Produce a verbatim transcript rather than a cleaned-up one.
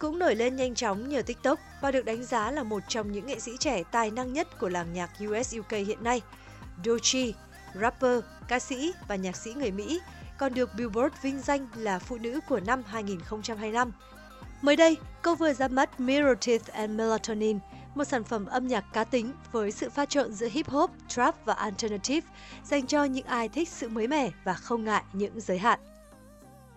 cũng nổi lên nhanh chóng nhờ TikTok và được đánh giá là một trong những nghệ sĩ trẻ tài năng nhất của làng nhạc u ét u ca hiện nay. Doechii, rapper, ca sĩ và nhạc sĩ người Mỹ, còn được Billboard vinh danh là phụ nữ của năm hai nghìn không trăm hai mươi lăm. Mới đây, cô vừa ra mắt Mirror Teeth and Melatonin, một sản phẩm âm nhạc cá tính với sự pha trộn giữa hip hop, trap và alternative, dành cho những ai thích sự mới mẻ và không ngại những giới hạn.